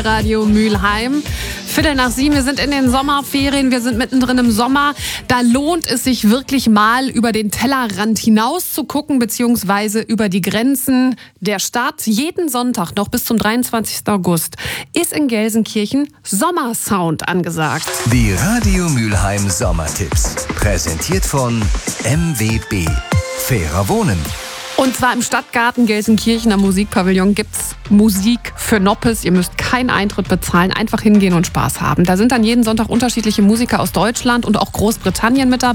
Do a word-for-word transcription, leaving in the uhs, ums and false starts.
Radio Mülheim. Viertel nach sieben, wir sind in den Sommerferien, wir sind mittendrin im Sommer. Da lohnt es sich wirklich mal, über den Tellerrand hinaus zu gucken, beziehungsweise über die Grenzen der Stadt. Jeden Sonntag noch bis zum dreiundzwanzigsten August ist in Gelsenkirchen Sommersound angesagt. Die Radio Mülheim Sommertipps, präsentiert von M W B. Fairer Wohnen. Und zwar im Stadtgarten Gelsenkirchen am Musikpavillon gibt's Musik für Noppes. Ihr müsst keinen Eintritt bezahlen, einfach hingehen und Spaß haben. Da sind dann jeden Sonntag unterschiedliche Musiker aus Deutschland und auch Großbritannien mit dabei.